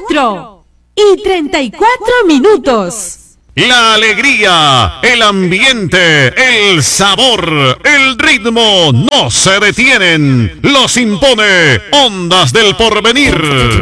4:34. La alegría, el ambiente, el sabor, el ritmo no se detienen. Los impone Ondas del Porvenir.